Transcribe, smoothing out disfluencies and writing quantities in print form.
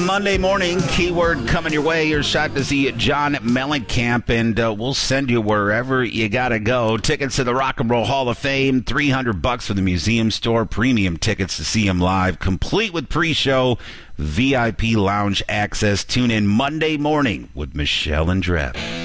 Monday morning, keyword coming your way. Your shot to see John Mellencamp, and we'll send you wherever you gotta go. Tickets to the Rock and Roll Hall of Fame, $300 for the museum store. Premium tickets to see him live, complete with pre-show VIP lounge access. Tune in Monday morning with Michelle and Drev.